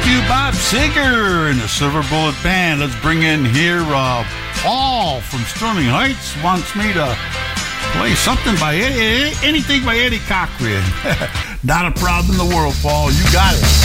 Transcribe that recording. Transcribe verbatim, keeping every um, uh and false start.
Thank you, Bob Seger and the Silver Bullet Band. Let's bring in here uh, Paul from Sterling Heights wants me to play something by Eddie, anything by Eddie Cochran. Not a problem in the world, Paul. You got it.